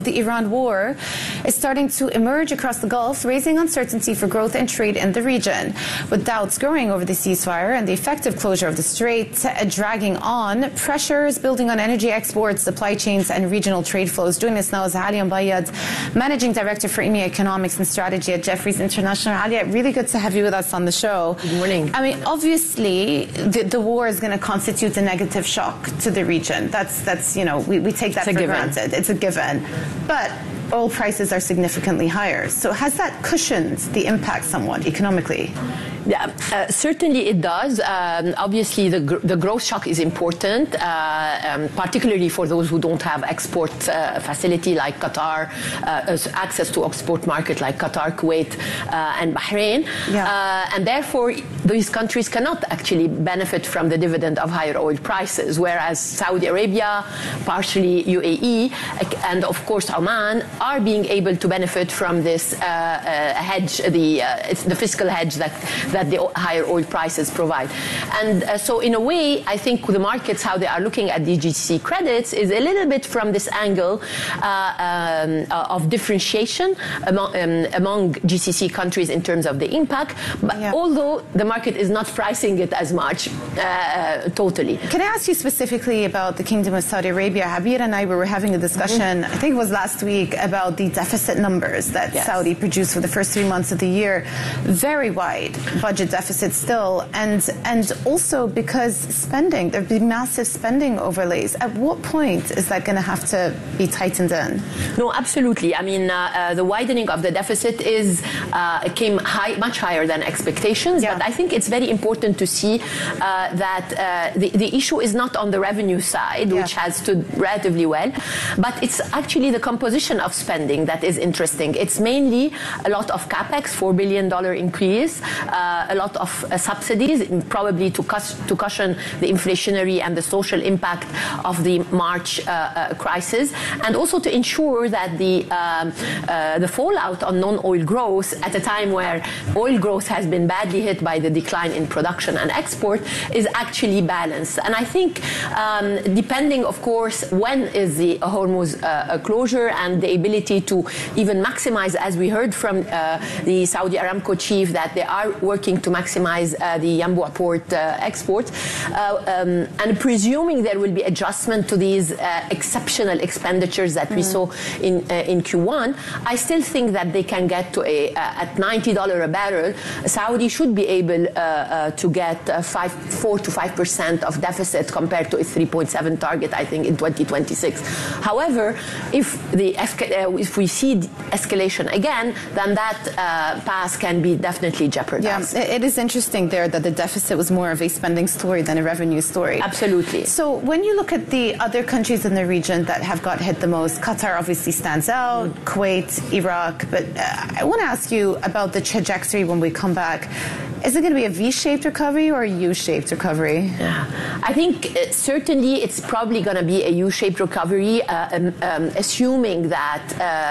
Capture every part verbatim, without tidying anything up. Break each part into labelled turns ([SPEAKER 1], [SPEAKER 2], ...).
[SPEAKER 1] The Iran war is starting to emerge across the Gulf, raising uncertainty for growth and trade in the region. With doubts growing over the ceasefire and the effective closure of the strait dragging on, pressure is building on energy exports, supply chains, and regional trade flows. Joining us now is Alia Mbayad, Managing Director for E M E A Economics and Strategy at Jefferies International. Alia, really good to have you with us on the show.
[SPEAKER 2] Good morning.
[SPEAKER 1] I mean, obviously, the, the war is going to constitute a negative shock to the region. That's, that's you know, we, we take that
[SPEAKER 2] it's
[SPEAKER 1] for granted. It's a given. But oil prices are significantly higher. So has that cushioned the impact somewhat economically?
[SPEAKER 2] Yeah, uh, certainly it does. Um, obviously, the, gr the growth shock is important, uh, um, particularly for those who don't have export uh, facility like Qatar, uh, access to export market like Qatar, Kuwait, uh, and Bahrain. Yeah. Uh, and therefore, these countries cannot actually benefit from the dividend of higher oil prices, whereas Saudi Arabia, partially U A E, and of course Oman are being able to benefit from this uh, uh, hedge, the, uh, it's the fiscal hedge that that the higher oil prices provide. And uh, so in a way, I think the markets, how they are looking at the G C C credits is a little bit from this angle uh, um, uh, of differentiation among, um, among G C C countries in terms of the impact, but yeah. although the market is not pricing it as much uh, totally.
[SPEAKER 1] Can I ask you specifically about the Kingdom of Saudi Arabia? Habir and I were having a discussion, mm-hmm. I think it was last week, about the deficit numbers that yes. Saudi produced for the first three months of the year. Very wide budget deficit still, and and also because spending, there'd be massive spending overlays. At what point is that going to have to be tightened in?
[SPEAKER 2] No, absolutely. I mean, uh, uh, the widening of the deficit is uh, came high, much higher than expectations. Yeah. But I think it's very important to see uh, that uh, the the issue is not on the revenue side, yeah. which has stood relatively well, but it's actually the composition of spending that is interesting. It's mainly a lot of capex, four billion dollar increase. Uh, a lot of uh, subsidies, probably to, cus to cushion the inflationary and the social impact of the March uh, uh, crisis, and also to ensure that the, um, uh, the fallout on non-oil growth at a time where oil growth has been badly hit by the decline in production and export is actually balanced. And I think um, depending, of course, when is the Hormuz uh, closure and the ability to even maximize, as we heard from uh, the Saudi Aramco chief, that they are working to maximize uh, the Yanbu port uh, exports, uh, um, and presuming there will be adjustment to these uh, exceptional expenditures that mm. we saw in uh, in Q one, I still think that they can get to a uh, at ninety dollars a barrel. Saudi should be able uh, uh, to get uh, five, four to five percent of deficit compared to a three point seven target, I think, in twenty twenty-six. However, if the uh, if we see escalation again, then that uh, path can be definitely jeopardized.
[SPEAKER 1] Yeah, it is interesting there that the deficit was more of a spending story than a revenue story.
[SPEAKER 2] Absolutely.
[SPEAKER 1] So when you look at the other countries in the region that have got hit the most, Qatar obviously stands out, mm. Kuwait, Iraq, but uh, I want to ask you about the trajectory when we come back. Is it going to be a V-shaped recovery or a U-shaped recovery?
[SPEAKER 2] Yeah. I think uh, certainly it's probably going to be a U-shaped recovery, uh, um, um, assuming that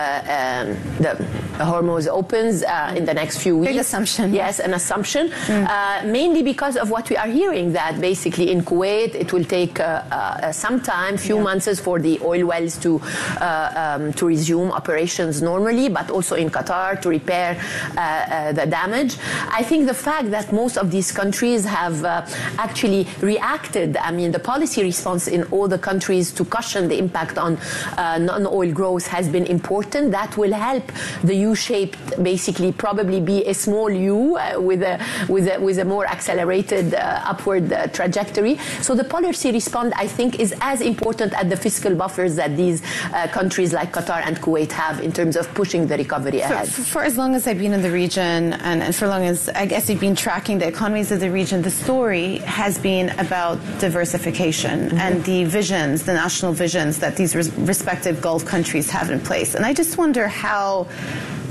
[SPEAKER 2] uh, um, the, the Hormuz opens uh, in the next few weeks.
[SPEAKER 1] Big assumption.
[SPEAKER 2] Yes, an assumption. Mm. Uh, mainly because of what we are hearing, that basically in Kuwait it will take uh, uh, some time, few yeah. months for the oil wells to uh, um, to resume operations normally, but also in Qatar to repair uh, uh, the damage. I think the fact that most of these countries have uh, actually reacted, I mean, the policy response in all the countries to cushion the impact on uh, non-oil growth has been important. That will help the U-shaped basically probably be a small U uh, with a with a, with a more accelerated uh, upward uh, trajectory. So the policy response, I think, is as important as the fiscal buffers that these uh, countries like Qatar and Kuwait have in terms of pushing the recovery ahead.
[SPEAKER 1] For, for as long as I've been in the region, and, and for as long as I guess you've been tracking the economies of the region, the story has been about diversification mm-hmm. and the visions, the national visions that these res respective Gulf countries have in place. And I just wonder how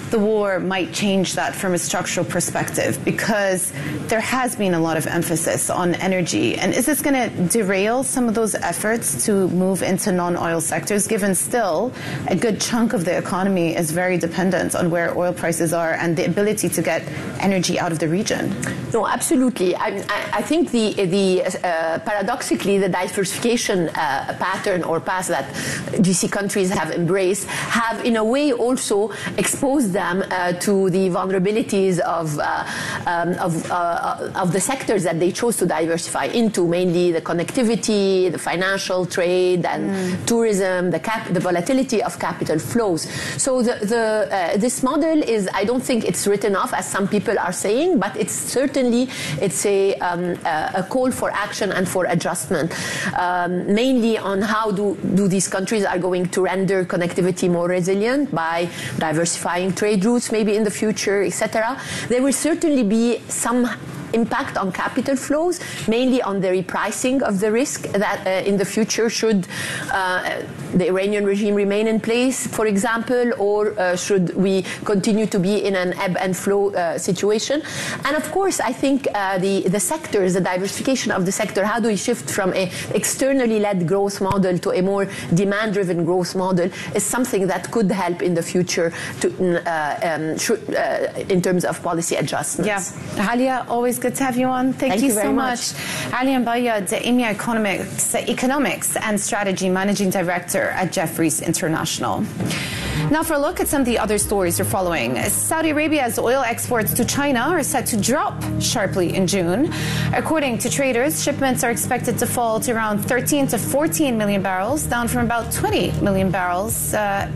[SPEAKER 1] the war might change that from a structural perspective, because there has been a lot of emphasis on energy. And is this going to derail some of those efforts to move into non-oil sectors, given still a good chunk of the economy is very dependent on where oil prices are and the ability to get energy out of the region?
[SPEAKER 2] No, absolutely. I, I think the, the uh, paradoxically, the diversification uh, pattern or path that G C C countries have embraced have, in a way, also exposed them uh, to the vulnerabilities of uh, um, of, uh, of the sectors that they chose to diversify into, mainly the connectivity, the financial trade, and mm. tourism, the cap the volatility of capital flows. So the, the uh, this model is, I don't think it's written off, as some people are saying, but it's certainly it's a um, a call for action and for adjustment, um, mainly on how do do these countries are going to render connectivity more resilient by diversifying trade routes, maybe in the future, et cetera. There will certainly be some impact on capital flows, mainly on the repricing of the risk that uh, in the future should uh, the Iranian regime remain in place, for example, or uh, should we continue to be in an ebb and flow uh, situation. And of course, I think uh, the, the sectors, the diversification of the sector, how do we shift from an externally led growth model to a more demand-driven growth model is something that could help in the future to, uh, um, should, uh, in terms of policy adjustments.
[SPEAKER 1] Yeah. Halia, always good to have you on. Thank,
[SPEAKER 2] Thank
[SPEAKER 1] you,
[SPEAKER 2] you
[SPEAKER 1] so
[SPEAKER 2] very
[SPEAKER 1] much.
[SPEAKER 2] much.
[SPEAKER 1] Halia Mbayad, EMEA Economics, Economics and Strategy Managing Director at Jefferies International. Now for a look at some of the other stories you're following. Saudi Arabia's oil exports to China are set to drop sharply in June. According to traders, shipments are expected to fall to around thirteen to fourteen million barrels, down from about twenty million barrels uh,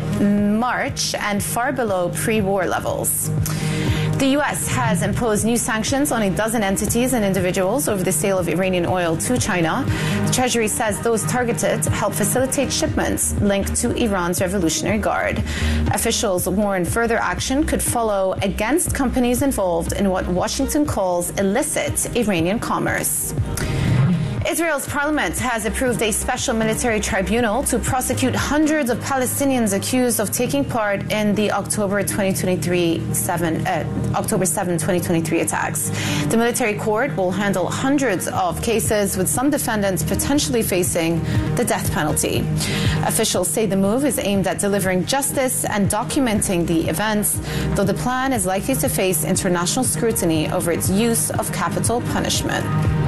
[SPEAKER 1] in March and far below pre-war levels. The U S has imposed new sanctions on a dozen entities and individuals over the sale of Iranian oil to China. The Treasury says those targeted help facilitate shipments linked to Iran's Revolutionary Guard. Officials warn further action could follow against companies involved in what Washington calls illicit Iranian commerce. Israel's parliament has approved a special military tribunal to prosecute hundreds of Palestinians accused of taking part in the October twenty twenty-three seven, uh, October seventh, twenty twenty-three attacks. The military court will handle hundreds of cases, with some defendants potentially facing the death penalty. Officials say the move is aimed at delivering justice and documenting the events, though the plan is likely to face international scrutiny over its use of capital punishment.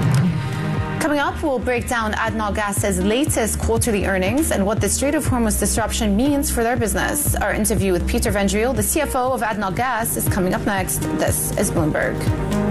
[SPEAKER 1] Coming up, we'll break down ADNOC Gas's latest quarterly earnings and what the Strait of Hormuz disruption means for their business. Our interview with Peter Vendriel, the C F O of ADNOC Gas, is coming up next. This is Bloomberg.